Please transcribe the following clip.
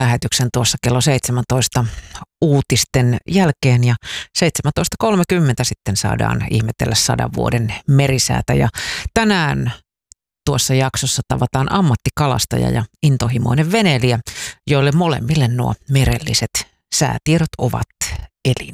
lähetyksen tuossa kello 17 uutisten jälkeen ja 17.30 sitten saadaan ihmetellä 100 vuoden merisäätä ja tänään tuossa jaksossa tavataan ammattikalastaja ja intohimoinen veneilijä, joille molemmille nuo merelliset säätiedot ovat elin.